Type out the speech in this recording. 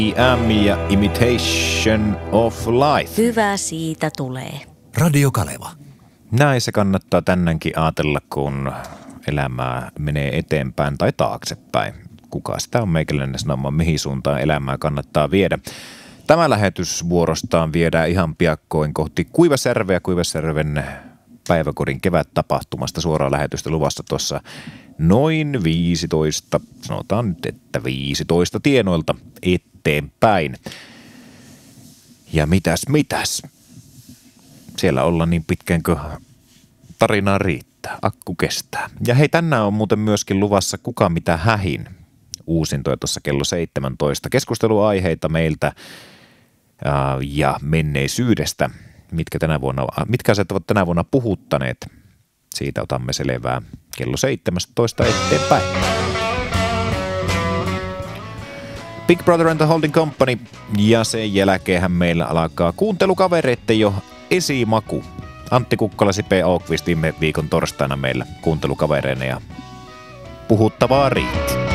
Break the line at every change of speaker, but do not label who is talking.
R.E.M. ja Imitation of Life.
Hyvä siitä tulee.
Radio Kaleva.
Näin se kannattaa tänäänkin ajatella, kun elämää menee eteenpäin tai taaksepäin. Kuka sitä on meikäläinen sanomaan, mihin suuntaan elämää kannattaa viedä. Tämä lähetys vuorostaan viedään ihan piakkoin kohti Kuivasjärveä, Kuivasjärven päiväkodin kevättapahtumasta. Suoraa lähetystä luvassa tuossa noin 15, sanotaan nyt, että 15 tienoilta eteenpäin. Ja mitäs? Siellä ollaan niin pitkään, kun tarinaa riittää, akku kestää. Ja hei, tänään on muuten myöskin luvassa Kuka mitä hähin uusintoja tuossa kello 17. Keskusteluaiheita meiltä ja menneisyydestä, mitkä asiat ovat tänä vuonna puhuttaneet. Siitä otamme selvää kello 17 eteenpäin. Big Brother and the Holding Company ja sen jälkeenhän meillä alkaa kuuntelukavereitten jo esimaku. Antti Kukkala, Sipe Åqvist viime viikon torstaina meillä kuuntelukavereina ja puhuttavaa riittää.